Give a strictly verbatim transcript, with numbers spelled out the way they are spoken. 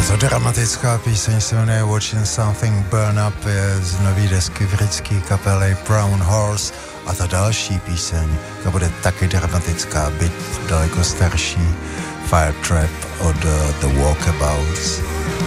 Tato dramatická píseň se jmenuje Watching Something Burn Up, je z nový desky britské kapely Brown Horse, a ta další píseň, ta bude taky dramatická, byť daleko starší, Fire Trap od uh, The Walkabouts.